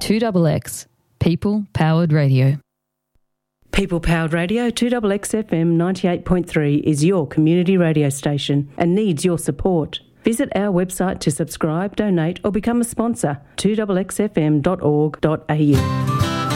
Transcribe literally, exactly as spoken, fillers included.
two X X, People Powered Radio. People Powered Radio, two X X F M ninety-eight point three is your community radio station and needs your support. Visit our website to subscribe, donate or become a sponsor, two x x f m dot org dot a u.